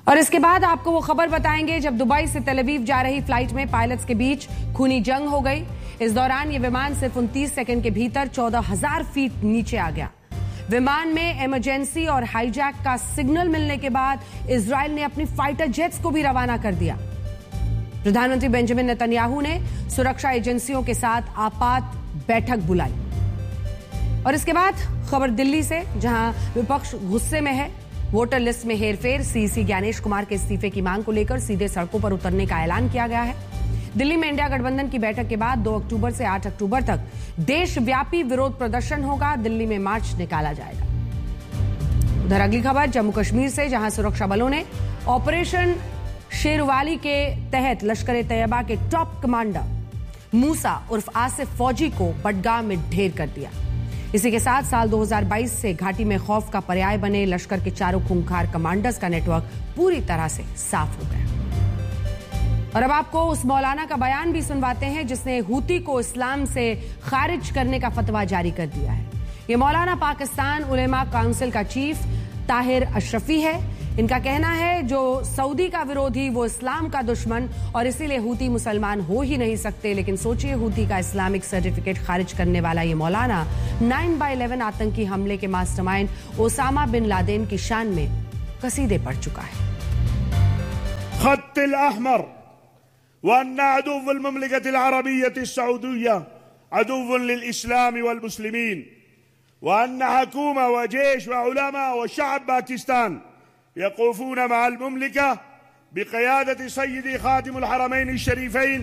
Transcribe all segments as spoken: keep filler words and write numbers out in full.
और इसके बाद आपको वो खबर बताएंगे जब दुबई से तेल अवीव जा रही फ्लाइट में पायलट्स के बीच खूनी जंग हो गई। इस दौरान ये विमान सिर्फ उनतीस सेकंड के भीतर चौदह हजार फीट नीचे आ गया। विमान में इमरजेंसी और हाईजैक का सिग्नल मिलने के बाद इजराइल ने अपनी फाइटर जेट्स को भी रवाना कर दिया। प्रधानमंत्री बेंजामिन नेतन्याहू ने सुरक्षा एजेंसियों के साथ आपात बैठक बुलाई। और इसके बाद खबर दिल्ली से, जहां विपक्ष गुस्से में है। वोटर लिस्ट में हेरफेर, सीसी ज्ञानेश कुमार के इस्तीफे की मांग को लेकर सीधे सड़कों पर उतरने का ऐलान किया गया है। दिल्ली में इंडिया गठबंधन की बैठक के बाद दो अक्टूबर से आठ अक्टूबर तक देशव्यापी विरोध प्रदर्शन होगा। दिल्ली में मार्च निकाला जाएगा। उधर अगली खबर जम्मू कश्मीर से, जहां सुरक्षा बलों ने ऑपरेशन शेरवाली के तहत लश्कर तैयबा के टॉप कमांडर मूसा उर्फ आसिफ फौजी को बडगाम में ढेर कर दिया। इसी के साथ साल दो हज़ार बाईस से घाटी में खौफ का पर्याय बने लश्कर के चारों खूंखार कमांडर्स का नेटवर्क पूरी तरह से साफ हो गया। और अब आपको उस मौलाना का बयान भी सुनवाते हैं जिसने हूती को इस्लाम से खारिज करने का फतवा जारी कर दिया है। ये मौलाना पाकिस्तान उलेमा काउंसिल का चीफ ताहिर अशरफी है। इनका कहना है जो सऊदी का विरोधी वो इस्लाम का दुश्मन, और इसीलिए हूती मुसलमान हो ही नहीं सकते। लेकिन सोचिए, हूती का इस्लामिक सर्टिफिकेट खारिज करने वाला ये मौलाना नाइन बाई इलेवन आतंकी हमले के मास्टरमाइंड ओसामा बिन लादेन की शान में कसीदे पढ़ चुका है। खत्तिल अहमर वअन्ना अदुव्वुल ममलिकतिल अरबिय्यतिस सऊदिय्या अदुव्वुन लिल इस्लाम वल मुस्लिमीन वअन्ना हुकूमा व जैश व उलमा व शअब पाकिस्तान यक़ूफून मअल मुमलिका बिक़ियादति सय्यदी खातिमुल हरमैन शरीफैन।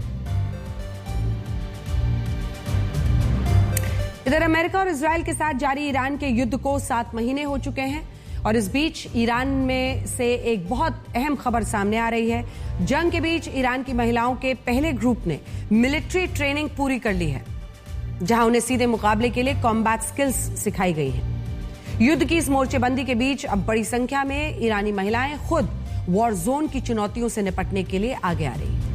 इधर अमेरिका और इजराइल के साथ जारी ईरान के युद्ध को सात महीने हो चुके हैं, और इस बीच ईरान में से एक बहुत अहम खबर सामने आ रही है। जंग के बीच ईरान की महिलाओं के पहले ग्रुप ने मिलिट्री ट्रेनिंग पूरी कर ली है, जहां उन्हें सीधे मुकाबले के लिए कॉम्बैट स्किल्स सिखाई गई हैं। युद्ध की इस मोर्चेबंदी के बीच अब बड़ी संख्या में ईरानी महिलाएं खुद वॉर जोन की चुनौतियों से निपटने के लिए आगे आ रही हैं।